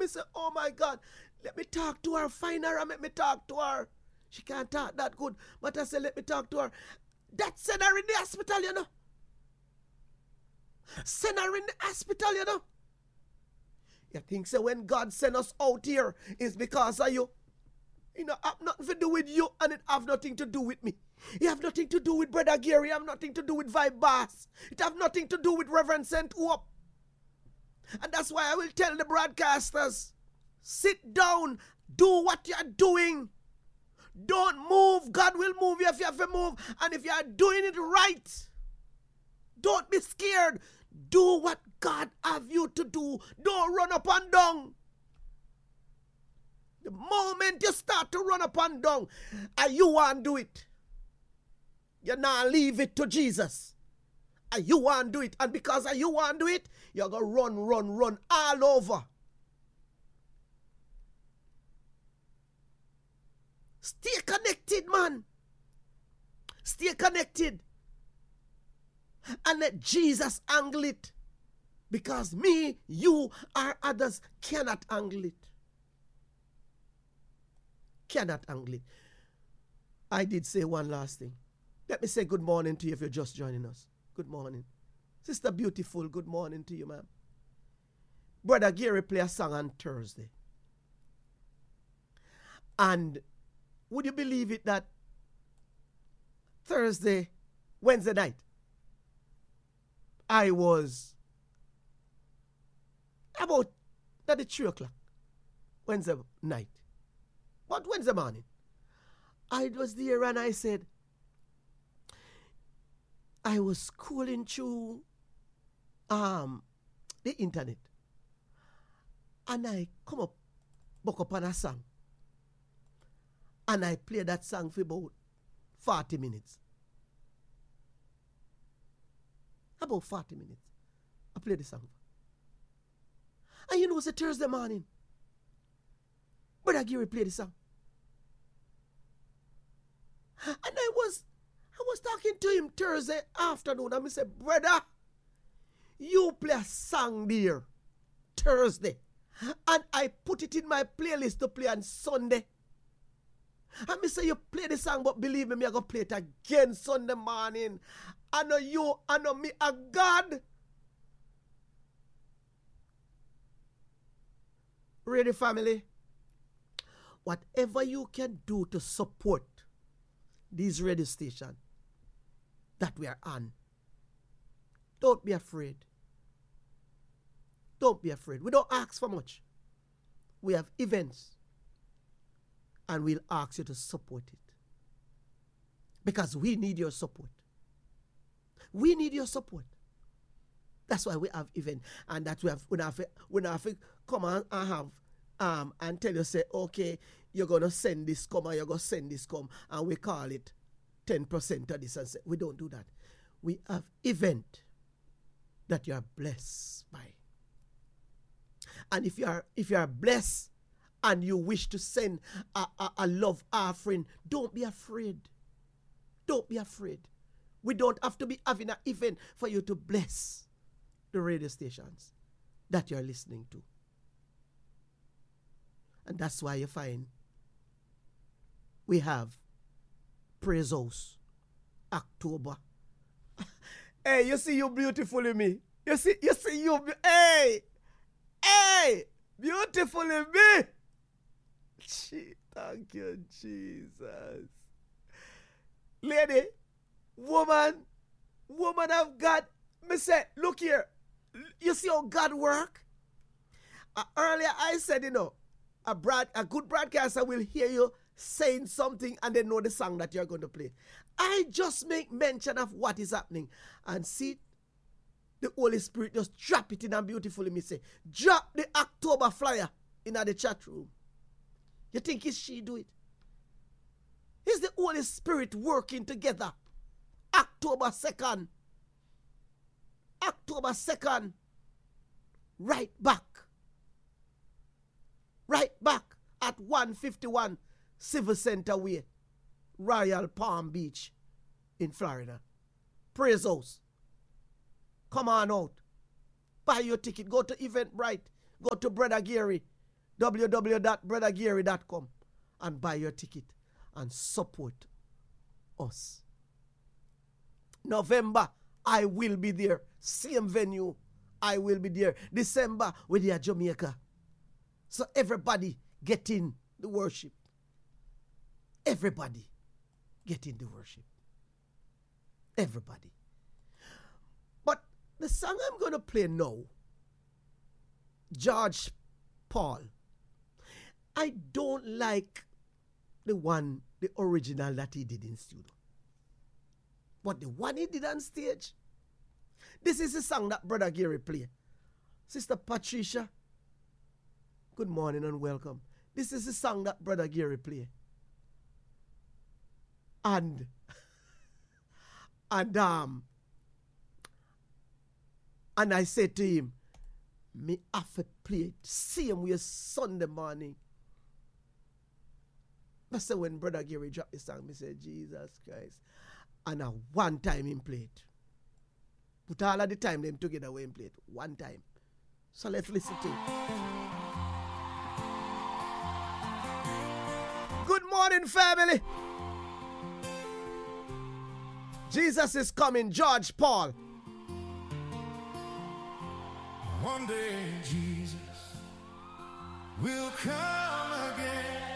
Me say, oh my God, let me talk to her. Find her and let me talk to her. She can't talk that good. But I say, let me talk to her. That send her in the hospital, you know. Send her in the hospital, you know. You think so when God send us out here is because of you? You know, have nothing to do with you and it have nothing to do with me. It have nothing to do with Brother Gary. It have nothing to do with Vibe Bass. It have nothing to do with Reverend Saint Hope. And that's why I will tell the broadcasters, sit down, do what you are doing. Don't move. God will move you if you have to move. And if you are doing it right, don't be scared. Do what God have you to do. Don't run up and down. The moment you start to run up and down, and you want to do it, you now leave it to Jesus. And you want to do it. And because you want to do it, you're going to run all over. Stay connected, man. Stay connected. And let Jesus angle it. Because me, you, or others cannot angle it. Cannot angle it. I did say one last thing. Let me say good morning to you if you're just joining us. Good morning. Sister Beautiful, good morning to you, ma'am. Brother Gary play a song on Thursday. And would you believe it that Wednesday night, I was about 3 o'clock Wednesday night. But Wednesday morning, I was there and I said, I was scrolling through the internet and I come up on a song and I played that song for about 40 minutes. About 40 minutes. I played the song. And you know, it's a Thursday morning. Brother Gary played the song. And I was talking to him Thursday afternoon and I said, brother, you play a song there Thursday. And I put it in my playlist to play on Sunday. And I say, you play the song, but believe me, I'm going to play it again Sunday morning. I know you, I know me, a God. Ready, family? Whatever you can do to support these radio stations that we are on, don't be afraid. Don't be afraid. We don't ask for much. We have events and we'll ask you to support it. Because we need your support. We need your support. That's why we have events. And that we have to come and have and tell you, say, okay, you're going to send this come and you're going to send this come. And we call it 10% of this. And say, we don't do that. We have event that you are blessed by. And if you are blessed and you wish to send a love offering, don't be afraid. Don't be afraid. We don't have to be having an event for you to bless the radio stations that you're listening to. And that's why you find we have Praise House October. Hey, you see you beautiful in me. You see you. Hey, beautiful in me. Thank you, Jesus. Lady, woman of God. Me say, look here. You see how God work? Earlier I said, a good broadcaster will hear you saying something and they know the song that you're going to play. I just make mention of what is happening and see the Holy Spirit just drop it in and beautifully me say, drop the October flyer in the chat room. You think it's she do it? It's the Holy Spirit working together. October 2nd. October 2nd. Right back at 151 Civil Center Way, Royal Palm Beach in Florida. Praise House. Come on out. Buy your ticket. Go to Eventbrite. Go to Brother Gary. www.brothergary.com and buy your ticket and support us. November, I will be there. Same venue, I will be there. December, we're there, Jamaica. So everybody get in the worship. Everybody get in the worship. Everybody. But the song I'm going to play now, George Paul, I don't like the original that he did in studio. But the one he did on stage, this is the song that Brother Gary played. Sister Patricia, good morning and welcome. This is the song that Brother Gary played. And I said to him, me have to play it same way Sunday morning. I said when Brother Gary dropped the song, I said, Jesus Christ. And one time he played. Put all of the time them together when he played. One time. So let's listen to it. Good morning, family. Jesus is coming, George Paul. One day Jesus will come again.